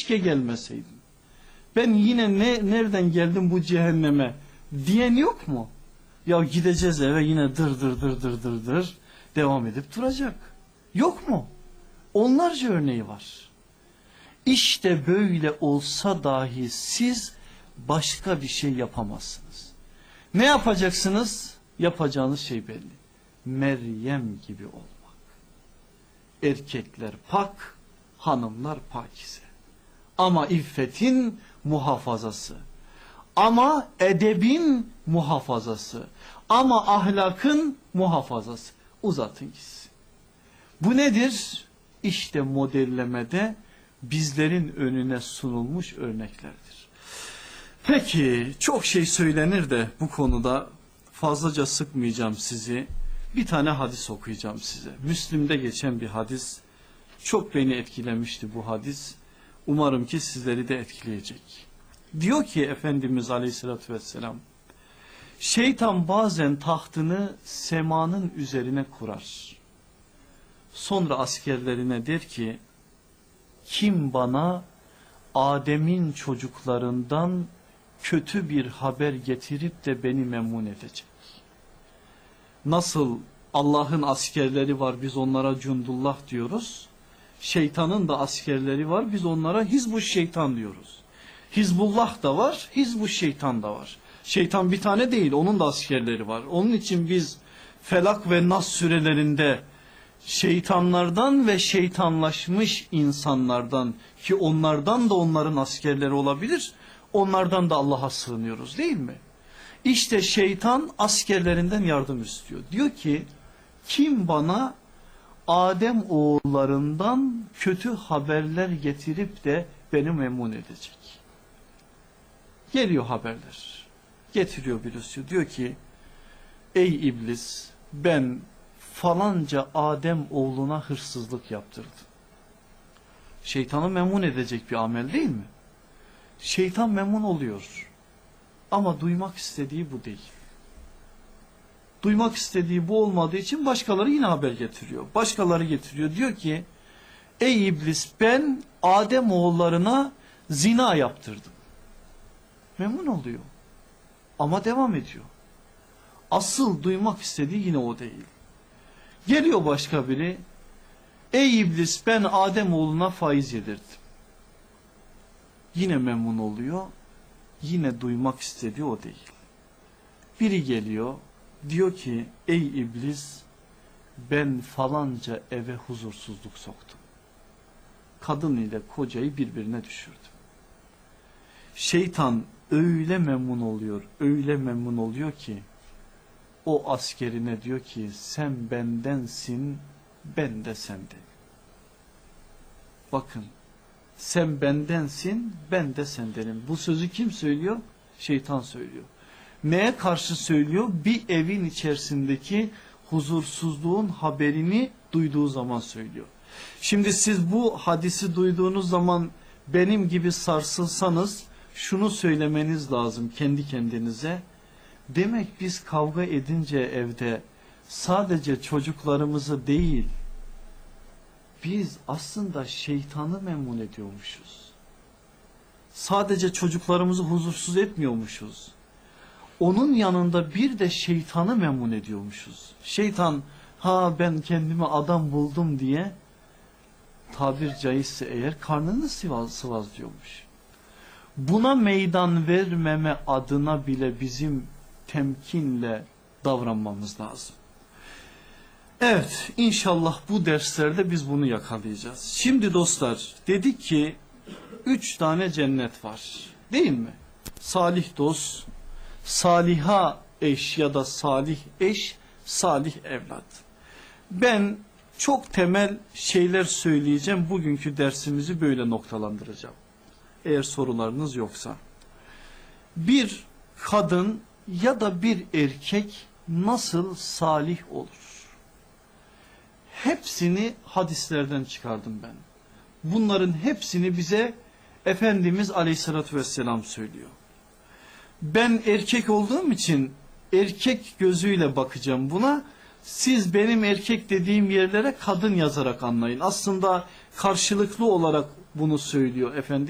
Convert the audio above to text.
keşke gelmeseydim. Ben yine nereden geldim bu cehenneme diyen yok mu? Ya gideceğiz eve yine dır devam edip duracak. Yok mu? Onlarca örneği var. İşte böyle olsa dahi siz başka bir şey yapamazsınız. Ne yapacaksınız? Yapacağınız şey belli. Meryem gibi olmak. Erkekler pak, hanımlar pakize. Ama iffetin muhafazası. Ama edebin muhafazası. Ama ahlakın muhafazası. Uzatın gitsin. Bu nedir? İşte modellemede bizlerin önüne sunulmuş örneklerdir. Peki çok şey söylenir de bu konuda fazlaca sıkmayacağım sizi. Bir tane hadis okuyacağım size. Müslim'de geçen bir hadis. Çok beni etkilemişti bu hadis. Umarım ki sizleri de etkileyecek. Diyor ki Efendimiz Aleyhisselatü Vesselam, şeytan bazen tahtını semanın üzerine kurar. Sonra askerlerine der ki, kim bana Adem'in çocuklarından kötü bir haber getirip de beni memnun edecek? Nasıl Allah'ın askerleri var, biz onlara cundullah diyoruz. Şeytanın da askerleri var, biz onlara Hizbuş-Şeytan diyoruz. Hizbullah da var, Hizbuş-Şeytan da var. Şeytan bir tane değil, onun da askerleri var. Onun için biz Felak ve Nas sürelerinde şeytanlardan ve şeytanlaşmış insanlardan, ki onlardan da onların askerleri olabilir, onlardan da Allah'a sığınıyoruz, değil mi? İşte şeytan askerlerinden yardım istiyor. Diyor ki, kim bana Adem oğullarından kötü haberler getirip de beni memnun edecek? Geliyor haberler. Getiriyor birisi. Diyor ki, ey iblis, ben falanca Adem oğluna hırsızlık yaptırdım. Şeytanı memnun edecek bir amel değil mi? Şeytan memnun oluyor. Ama duymak istediği bu değil. Duymak istediği bu olmadığı için başkaları yine haber getiriyor. Başkaları getiriyor. Diyor ki, ey iblis, ben Adem oğullarına zina yaptırdım. Memnun oluyor. Ama devam ediyor. Asıl duymak istediği yine o değil. Geliyor başka biri, ey iblis, ben Adem oğluna faiz yedirdim. Yine memnun oluyor. Yine duymak istediği o değil. Biri geliyor, diyor ki, ey iblis, ben falanca eve huzursuzluk soktum. Kadın ile kocayı birbirine düşürdüm. Şeytan öyle memnun oluyor, öyle memnun oluyor ki, o askerine diyor ki, sen bendensin, ben de senden. Bakın, sen bendensin, ben de sendenim. Bu sözü kim söylüyor? Şeytan söylüyor. Neye karşı söylüyor? Bir evin içerisindeki huzursuzluğun haberini duyduğu zaman söylüyor. Şimdi siz bu hadisi duyduğunuz zaman benim gibi sarsılsanız şunu söylemeniz lazım kendi kendinize. Demek biz kavga edince evde sadece çocuklarımızı değil, biz aslında şeytanı memnun ediyormuşuz. Sadece çocuklarımızı huzursuz etmiyormuşuz. Onun yanında bir de şeytanı memnun ediyormuşuz. Şeytan, ha ben kendime adam buldum diye, tabir caizse eğer, karnını sıvazlıyormuş. Buna meydan vermeme adına bile bizim temkinle davranmamız lazım. Evet, inşallah bu derslerde biz bunu yakalayacağız. Şimdi dostlar, dedik ki 3 tane cennet var, değil mi? Salih dost, saliha eş ya da salih eş, salih evlat. Ben çok temel şeyler söyleyeceğim. Bugünkü dersimizi böyle noktalandıracağım. Eğer sorularınız yoksa. Bir kadın ya da bir erkek nasıl salih olur? Hepsini hadislerden çıkardım ben. Bunların hepsini bize Efendimiz Aleyhisselatü Vesselam söylüyor. Ben erkek olduğum için erkek gözüyle bakacağım buna. Siz benim erkek dediğim yerlere kadın yazarak anlayın. Aslında karşılıklı olarak bunu söylüyor Efendimiz.